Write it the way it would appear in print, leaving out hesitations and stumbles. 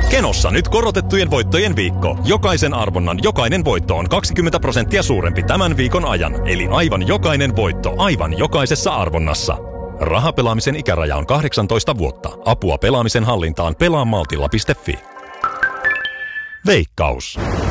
Kenossa nyt korotettujen voittojen viikko. Jokaisen arvonnan jokainen voitto on 20% suurempi tämän viikon ajan. Eli aivan jokainen voitto aivan jokaisessa arvonnassa. Rahapelaamisen ikäraja on 18 vuotta. Apua pelaamisen hallintaan pelaamaltilla.fi. Veikkaus.